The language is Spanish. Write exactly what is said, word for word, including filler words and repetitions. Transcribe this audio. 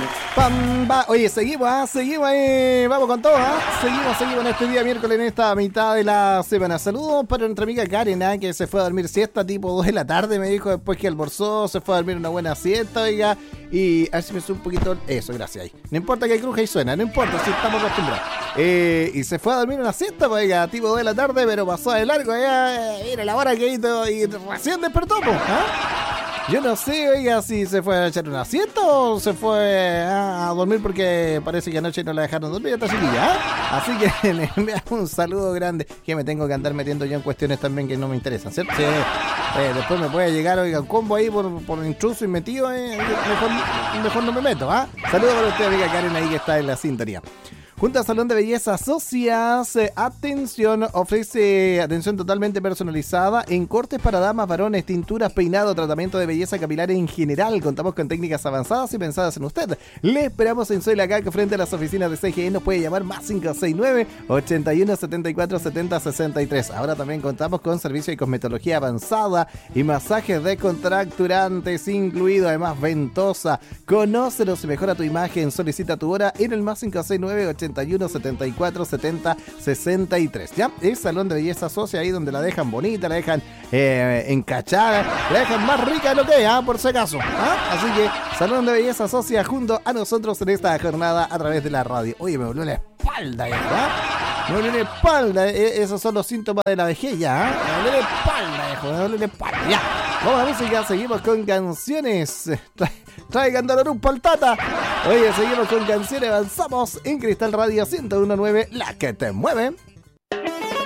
Pam, va. Oye, seguimos, ¿ah? Seguimos ahí. Vamos con todo, ¿ah? Seguimos, seguimos en este día miércoles, en esta mitad de la semana. Saludos para nuestra amiga Karen, ¿ah? Que se fue a dormir siesta tipo dos de la tarde, me dijo, después que almorzó, se fue a dormir una buena siesta, oiga. Y a ver si me sube un poquito. Eso, gracias ahí. No importa que cruje y suena, no importa si estamos acostumbrados. Eh, y se fue a dormir una siesta, pues, oiga, tipo dos de la tarde, pero pasó de largo, ya. Mira la hora que hizo y recién despertó, pues, ¿ah? Yo no sé, oiga, si se fue a echar una siesta o se fue a, a dormir porque parece que anoche no la dejaron dormir esta chiquilla, ¿eh? Así que le enviamos un saludo grande, que me tengo que andar metiendo yo en cuestiones también que no me interesan, ¿cierto? Sí. Eh, después me puede llegar, oiga, un combo ahí por, por intruso y metido, eh, mejor, mejor no me meto, ¿ah? ¿eh? Saludos para usted, amiga Karen, ahí que está en la sintonía. Junto a Salón de Belleza Socias, eh, atención, ofrece atención totalmente personalizada en cortes para damas, varones, tinturas, peinado, tratamiento de belleza capilar en general. Contamos con técnicas avanzadas y pensadas en usted. Le esperamos en Soy la Caca frente a las oficinas de C G E. Nos puede llamar más cinco seis nueve, ochenta y uno, setenta y cuatro, setenta, sesenta y tres. Ahora también contamos con servicio de cosmetología avanzada y masajes descontracturantes incluido, además ventosa. Conócelos y mejora tu imagen. Solicita tu hora en el más cinco seis nueve, ochenta y uno, setenta y cuatro, setenta, sesenta y tres. ¿Ya? El Salón de Belleza Socia, ahí donde la dejan bonita, la dejan eh, encachada, la dejan más rica de lo que es, ¿ah? Por si acaso. ¿Ah? Así que Salón de Belleza Socia junto a nosotros en esta jornada a través de la radio. Oye, me volvió la espalda, ¿verdad? Me volvió la espalda. Eh, esos son los síntomas de la vejez ya, ¿eh? Me volvió la espalda, viejo. Me volvió la espalda. Ya. Vamos a la música, seguimos con canciones. Traigan Dolorú pa'l Tata. Oye, seguimos con canciones, avanzamos en Cristal Radio ciento uno punto nueve, la que te mueve.